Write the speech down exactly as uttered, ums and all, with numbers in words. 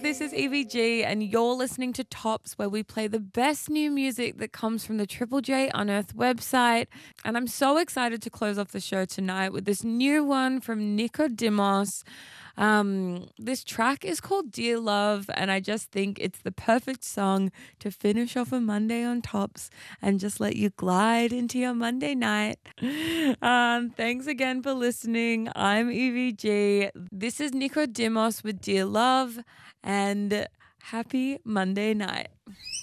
this is E V G, and you're listening to Tops, where we play the best new music that comes from the Triple J Unearthed website. And I'm so excited to close off the show tonight with this new one from Nicodemus. Um, this track is called Dear Love, and I just think it's the perfect song to finish off a Monday on Tops and just let you glide into your Monday night. Um, thanks again for listening. I'm E V G. This is Nicodemus with Dear Love, and happy Monday night.